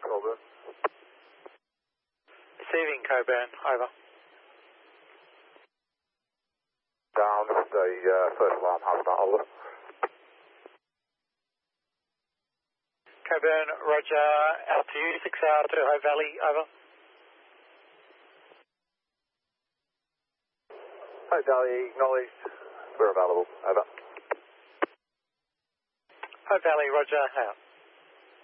Coburn. Receiving Coburn, over. Down, this is a first alarm, half star, over. Coburn, roger, altitude 6 hours to Hope Valley, over. Hope Valley, acknowledged. We're available, over. Hope Valley, roger, out.